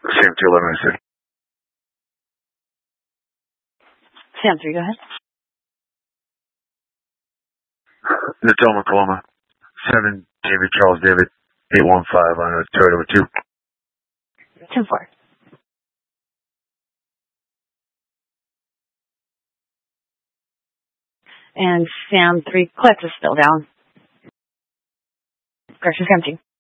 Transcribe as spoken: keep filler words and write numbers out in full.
Sam two eleven six. Sam three, go ahead. Natoma, Coloma. seven, David Charles David, eight one five on a Toyota two. ten four. And Sam three, Cliff is still down. Crash is empty.